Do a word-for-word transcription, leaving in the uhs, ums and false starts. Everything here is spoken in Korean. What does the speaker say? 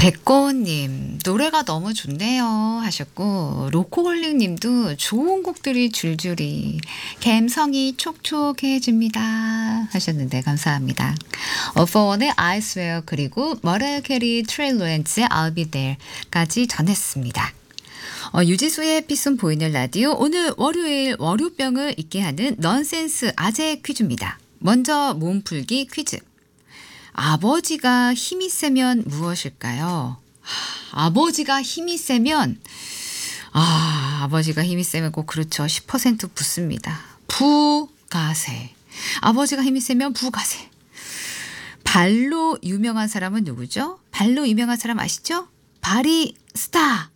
백고님 노래가 너무 좋네요 하셨고, 로코홀릭님도 좋은 곡들이 줄줄이 감성이 촉촉해집니다 하셨는데 감사합니다. 어퍼원의 I swear 그리고 머라이어 캐리 트레이 로렌츠의 I'll be there까지 전했습니다. 어, 유지수의 피순 보이는 라디오, 오늘 월요일 월요병을 잊게 하는 넌센스 아재 퀴즈입니다. 먼저 몸풀기 퀴즈. 아버지가 힘이 세면 무엇일까요? 하, 아버지가 힘이 세면 아 아버지가 힘이 세면 꼭 그렇죠. 십 퍼센트 붙습니다. 부가세. 아버지가 힘이 세면 부가세. 발로 유명한 사람은 누구죠? 발로 유명한 사람 아시죠? 바리 스타.